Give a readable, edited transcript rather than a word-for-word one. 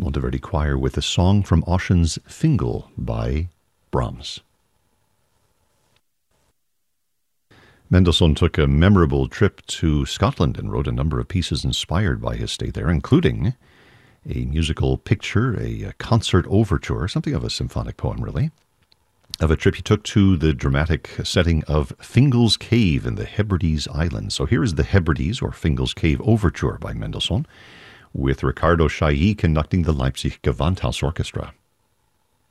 Monteverdi Choir with a song from Ossian's Fingal by Brahms. Mendelssohn took a memorable trip to Scotland and wrote a number of pieces inspired by his stay there, including a musical picture, a concert overture, something of a symphonic poem, really, of a trip he took to the dramatic setting of Fingal's Cave in the Hebrides Islands. So here is the Hebrides, or Fingal's Cave Overture by Mendelssohn, with Ricardo Chailly conducting the Leipzig Gewandhaus Orchestra.